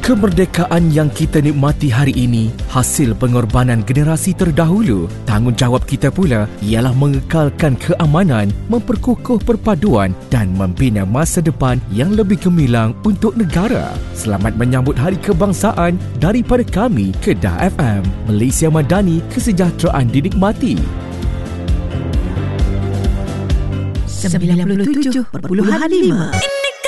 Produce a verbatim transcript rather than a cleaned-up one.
Kemerdekaan yang kita nikmati hari ini hasil pengorbanan generasi terdahulu. Tanggungjawab kita pula ialah mengekalkan keamanan, memperkukuh perpaduan dan membina masa depan yang lebih gemilang untuk negara. Selamat menyambut Hari Kebangsaan daripada kami, Kedah F M. Malaysia Madani, kesejahteraan dinikmati. sembilan puluh tujuh perpuluhan lima